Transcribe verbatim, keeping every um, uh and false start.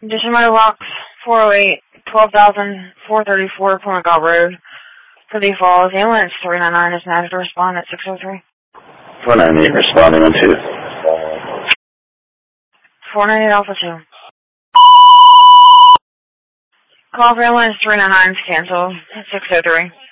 Additional box four oh eight, twelve thousand four thirty-four, Point God Road. For the Falls, ambulance three nine nine is now to respond at six oh three. four ninety-eight, responding on two. four ninety-eight Alpha two. Call for ambulance three nine nine is canceled at six oh three.